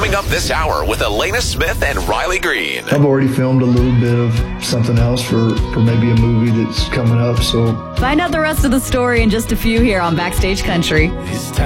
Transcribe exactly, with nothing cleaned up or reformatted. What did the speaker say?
Coming up this hour with Elena Smith and Riley Green. I've already filmed a little bit of something else for, for maybe a movie that's coming up. So find out the rest of the story in just a few here on Backstage Country.